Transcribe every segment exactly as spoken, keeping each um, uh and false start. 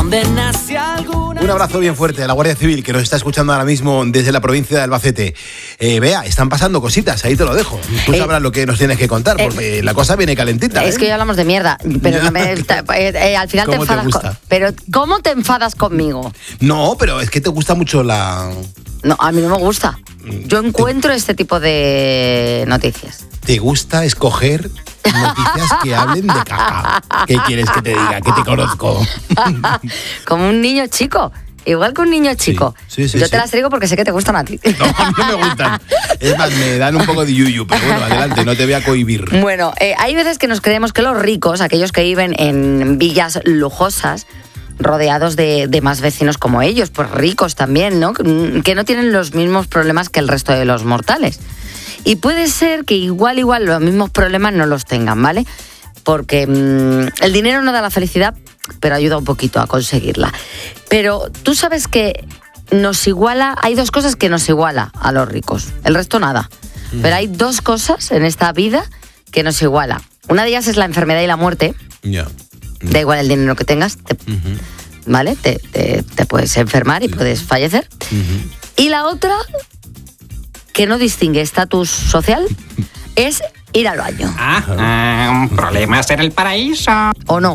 condenase alguna. Un abrazo bien fuerte a la Guardia Civil que nos está escuchando ahora mismo desde la provincia de Albacete. Eh, Bea, están pasando cositas, ahí te lo dejo. Tú sabrás eh, lo que nos tienes que contar, porque eh, la cosa viene calentita. Es ¿eh? que ya hablamos de mierda, pero no me, eh, eh, al final te enfadas. ¿Cómo te gusta? Con, pero ¿cómo te enfadas conmigo? No, pero es que te gusta mucho la... No, a mí no me gusta. Yo encuentro este tipo de noticias. ¿Te gusta escoger noticias que hablen de caca? ¿Qué quieres que te diga? Que te conozco. Como un niño chico. Igual que un niño chico. Sí, sí, sí, Yo sí. te las traigo porque sé que te gustan a ti. No, a mí no me gustan. Es más, me dan un poco de yuyu, pero bueno, adelante, no te voy a cohibir. Bueno, eh, hay veces que nos creemos que los ricos, aquellos que viven en villas lujosas, rodeados de, de más vecinos como ellos, pues ricos también, ¿no? Que no tienen los mismos problemas que el resto de los mortales. Y puede ser que igual, igual, los mismos problemas no los tengan, ¿vale? Porque mmm, el dinero no da la felicidad, pero ayuda un poquito a conseguirla. Pero tú sabes que nos iguala, hay dos cosas que nos iguala a los ricos, el resto nada. Mm. Pero hay dos cosas en esta vida que nos iguala. Una de ellas es la enfermedad y la muerte. Ya. Yeah. Da igual el dinero que tengas, te, uh-huh. ¿vale? Te, te, te puedes enfermar y sí. puedes fallecer. Uh-huh. Y la otra, que no distingue estatus social, es ir al baño. Ah, uh, problemas en el paraíso. ¿O no?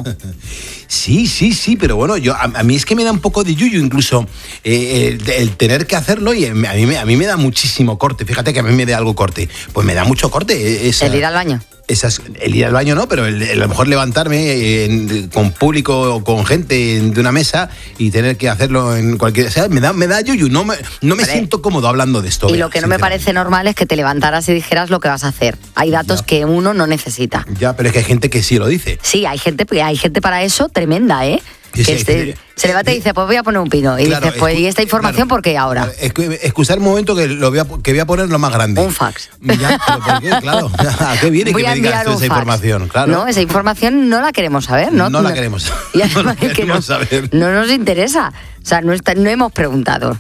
Sí, sí, sí, pero bueno, yo a, a mí es que me da un poco de yuyu incluso eh, el, el tener que hacerlo y a mí, me, a mí me da muchísimo corte. Fíjate que a mí me da algo corte. Pues me da mucho corte. Esa, el ir al baño. Esas, el ir al baño no, pero el, el, a lo mejor levantarme en, con público o con gente de una mesa y tener que hacerlo en cualquier... O sea, me da, me da yuyu, no me, no me vale. siento cómodo hablando de esto. Y Bea, lo que no me parece normal es que te levantaras y dijeras lo que vas a hacer. Hay datos ya. que uno no necesita. Ya, pero es que hay gente que sí lo dice. Sí, hay gente, hay gente para eso tremenda, ¿eh? Que sí, este, sí, se levanta y dice, pues voy a poner un pino. Y claro, dice, pues, ¿y esta información claro, por qué ahora? Excusar un momento que, lo voy a, que voy a poner lo más grande. Un fax. Ya, pero ¿por qué? Claro. ¿A qué viene voy que me digas esa fax. información? Claro. No, esa información no la queremos saber, ¿no? No, no la queremos, no, no la queremos que no, saber. No nos interesa. O sea, no, está, no hemos preguntado.